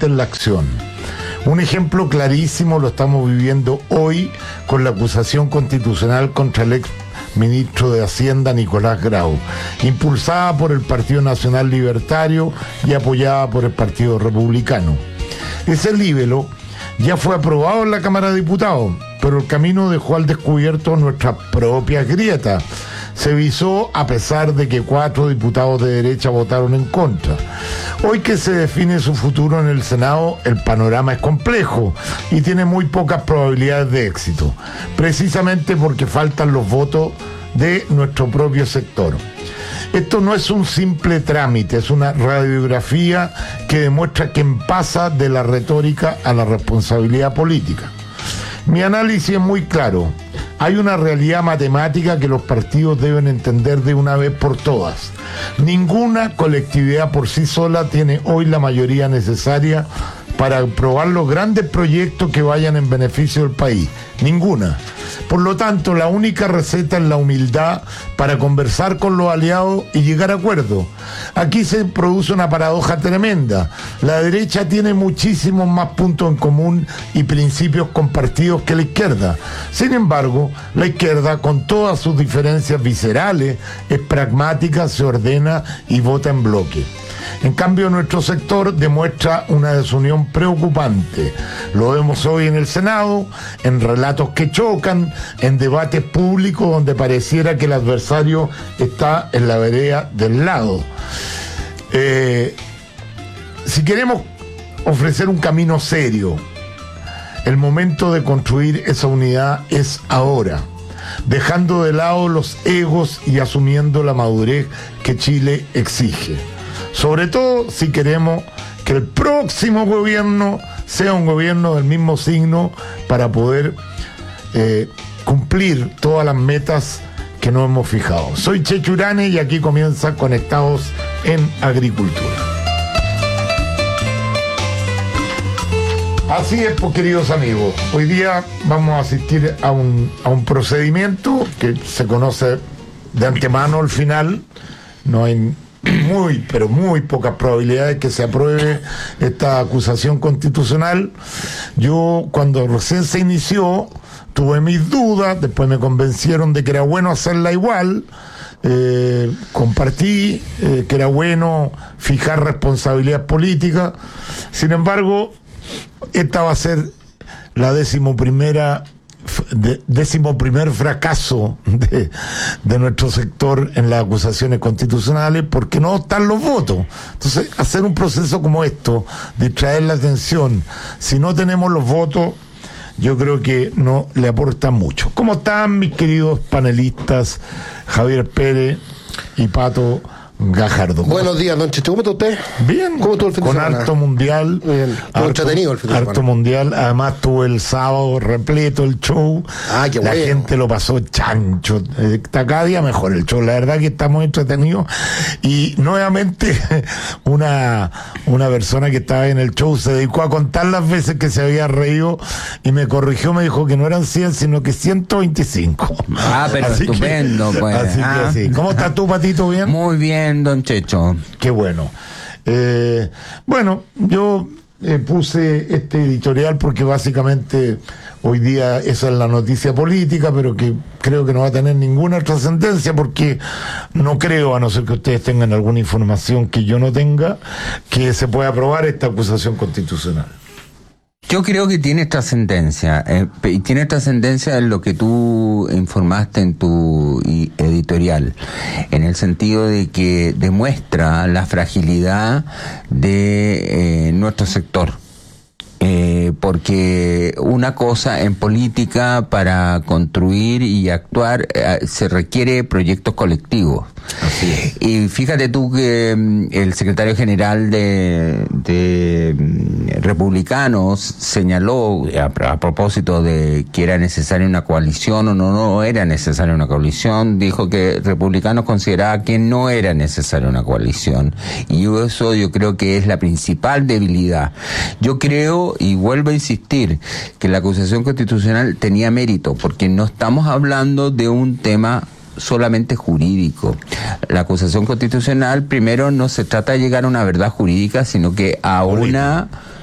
constante en la acción. Un ejemplo clarísimo lo estamos viviendo hoy con la acusación constitucional contra el ex ministro de Hacienda Nicolás Grau, impulsada por el Partido Nacional Libertario y apoyada por el Partido Republicano. Ese libelo ya fue aprobado en la Cámara de Diputados, pero el camino dejó al descubierto nuestras propias grietas. Se visó a pesar de que 4 diputados de derecha votaron en contra. Hoy que se define su futuro en el Senado, el panorama es complejo y tiene muy pocas probabilidades de éxito, precisamente porque faltan los votos de nuestro propio sector. Esto no es un simple trámite, es una radiografía que demuestra quién pasa de la retórica a la responsabilidad política. Mi análisis es muy claro. Hay una realidad matemática que los partidos deben entender de una vez por todas. Ninguna colectividad por sí sola tiene hoy la mayoría necesaria para aprobar los grandes proyectos que vayan en beneficio del país. Ninguna. Por lo tanto, la única receta es la humildad para conversar con los aliados y llegar a acuerdos. Aquí se produce una paradoja tremenda. La derecha tiene muchísimos más puntos en común y principios compartidos que la izquierda. Sin embargo, la izquierda, con todas sus diferencias viscerales, es pragmática, se ordena y vota en bloque. En cambio, nuestro sector demuestra una desunión preocupante. Lo vemos hoy en el Senado, en relatos que chocan, en debates públicos donde pareciera que el adversario está en la vereda del lado. Si queremos ofrecer un camino serio, el momento de construir esa unidad es ahora, dejando de lado los egos y asumiendo la madurez que Chile exige. Sobre todo si queremos que el próximo gobierno sea un gobierno del mismo signo para poder cumplir todas las metas que nos hemos fijado. Soy Checho Urane y aquí comienza Conectados en Agricultura. Así es, pues, queridos amigos, hoy día vamos a asistir a un procedimiento que se conoce de antemano al final. No hay pero muy pocas probabilidades que se apruebe esta acusación constitucional. Yo, cuando recién se inició, tuve mis dudas, después me convencieron de que era bueno hacerla igual, compartí que era bueno fijar responsabilidad política. Sin embargo, esta va a ser la 11º fracaso de nuestro sector en las acusaciones constitucionales, porque no están los votos. Entonces, hacer un proceso como esto, distraer la atención, si no tenemos los votos, yo creo que no le aporta mucho. ¿Cómo están mis queridos panelistas Javier Pérez y Pato Gajardo? Buenos días, don Checho. ¿Cómo está usted? Bien, ¿cómo estuvo el fin de semana? Con harto mundial. Bien, entretenido el fin de semana. Harto mundial, además tuvo el sábado repleto el show. Ah, qué la bueno. gente lo pasó chancho. Está cada día mejor el show. La verdad que está muy entretenido. Y nuevamente una persona que estaba en el show se dedicó a contar las veces que se había reído y me corrigió, me dijo que no eran 100, sino que 125. Ah, pero así estupendo, que, pues. Así que sí. ¿Cómo estás tú, Patito? ¿Bien? Muy bien, don Checho. Qué bueno. Bueno, yo puse este editorial porque básicamente hoy día esa es la noticia política, pero que creo que no va a tener ninguna trascendencia, porque no creo, a no ser que ustedes tengan alguna información que yo no tenga, que se pueda aprobar esta acusación constitucional. Yo creo que tiene trascendencia, y tiene trascendencia en lo que tú informaste en tu editorial, en el sentido de que demuestra la fragilidad de nuestro sector. Porque una cosa en política, para construir y actuar, se requiere proyectos colectivos. Así es. Y fíjate tú que el secretario general de Republicanos señaló, a propósito de que era necesaria una coalición o no era necesaria una coalición, dijo que Republicanos consideraba que no era necesaria una coalición. Y eso yo creo que es la principal debilidad. Yo creo, y vuelvo a insistir, que la acusación constitucional tenía mérito, porque no estamos hablando de un tema solamente jurídico. La acusación constitucional, primero, no se trata de llegar a una verdad jurídica, sino que a una